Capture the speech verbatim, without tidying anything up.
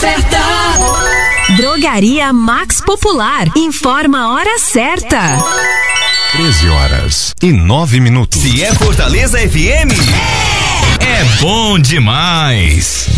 certa. Drogaria Max Popular informa a hora certa. treze horas e nove minutos. Se é Fortaleza F M, é, é bom demais.